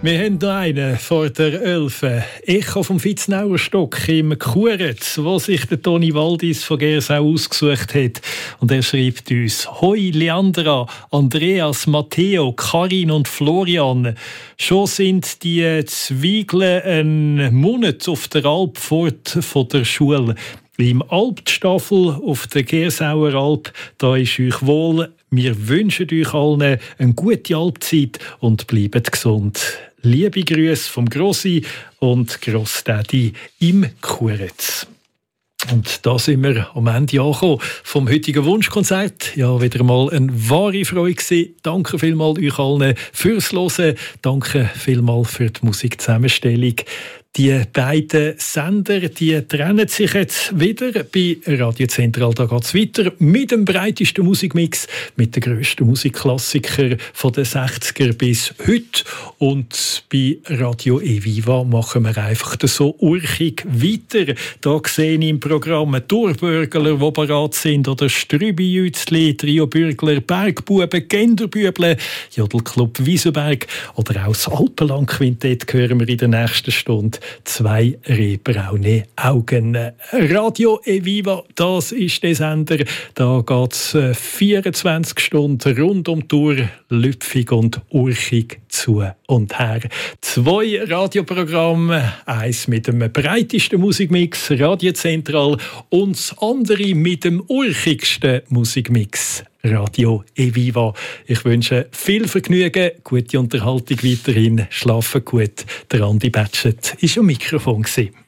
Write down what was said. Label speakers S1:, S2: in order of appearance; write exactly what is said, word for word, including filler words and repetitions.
S1: Wir haben hier einen vor der Elfe. Echo vom Vitznauer Stock im Kuretz, wo sich der Toni Waldis von Gersau ausgesucht hat. Und er schreibt uns: Hoi Leandra, Andreas, Matteo, Karin und Florian. Schon sind die Zwiegel einen Monat auf der Alp fort von der Schule. Im Alpstaffel auf der Gersauer Alp, da ist euch wohl. Wir wünschen euch allen eine gute Alpzeit und bleibt gesund. Liebe Grüße vom Grossi und Grossdaddy im Kuretz. Und da sind wir am Ende angekommen vom heutigen Wunschkonzert. Ja, wieder mal eine wahre Freude gewesen. Danke vielmals euch allen fürs Hören. Danke vielmals für die Musikzusammenstellung. Die beiden Sender, die trennen sich jetzt wieder. Bei Radio Zentral, da geht es weiter mit dem breitesten Musikmix, mit den grössten Musikklassikern von den sechziger bis heute. Und bei Radio Eviva machen wir einfach so urchig weiter. Da sehe ich im Programm Torbürgler, die bereit sind, oder Strübi-Jützli, Trio-Bürgler, Bergbuben, Genderbüble, Jodelclub Wiesenberg oder auch das Alpenland-Quintett hören wir in der nächsten Stunde. Zwei rehbraune Augen. Radio Eviva, das ist der Sender. Da geht es vierundzwanzig Stunden rund um die Tour, lüpfig und urchig zu und her. Zwei Radioprogramme, eins mit dem breitesten Musikmix, Radio Zentral, und das andere mit dem urchigsten Musikmix, Radio Eviva. Ich wünsche viel Vergnügen, gute Unterhaltung weiterhin, schlafen gut. Der Andi Batschet war am Mikrofon.